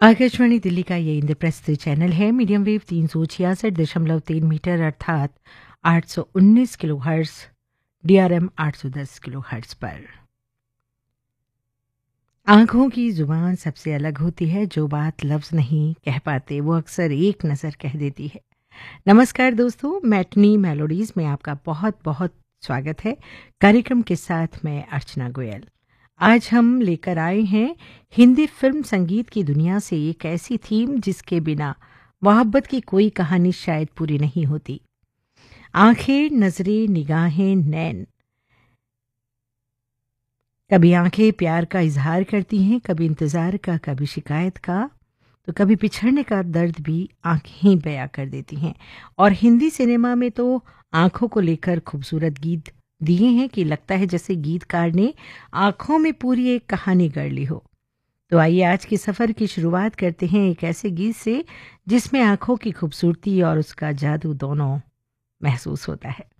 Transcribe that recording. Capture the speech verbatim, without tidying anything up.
आकाशवाणी दिल्ली का ये इंद्रप्रस्थ चैनल है। मीडियम वेव तीन सौ छियासठ दशमलव तीन मीटर अर्थात आठ सौ उन्नीस किलो हर्ट्ज, डीआरएम आठ सौ दस किलो हर्ट्ज पर। आंखों की जुबान सबसे अलग होती है। जो बात लफ्ज नहीं कह पाते वो अक्सर एक नज़र कह देती है। नमस्कार दोस्तों, मैटनी मेलोडीज में आपका बहुत बहुत स्वागत है। कार्यक्रम के साथ मैं अर्चना गोयल। आज हम लेकर आए हैं हिंदी फिल्म संगीत की दुनिया से एक ऐसी थीम जिसके बिना मोहब्बत की कोई कहानी शायद पूरी नहीं होती। आंखें, नजरें, निगाहें, नैन। कभी आंखें प्यार का इजहार करती हैं, कभी इंतजार का, कभी शिकायत का, तो कभी पिछड़ने का दर्द भी आंखें ही बयां कर देती हैं। और हिंदी सिनेमा में तो आंखों को लेकर खूबसूरत गीत दिए हैं कि लगता है जैसे गीतकार ने आंखों में पूरी एक कहानी गढ़ ली हो। तो आइए आज के सफर की शुरुआत करते हैं एक ऐसे गीत से जिसमें आंखों की खूबसूरती और उसका जादू दोनों महसूस होता है।